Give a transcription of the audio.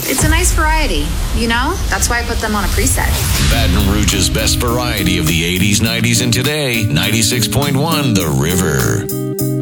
It's a nice variety, you know? That's why I put them on a preset. Baton Rouge's best variety of the 80s, 90s, and today, 96.1 The River.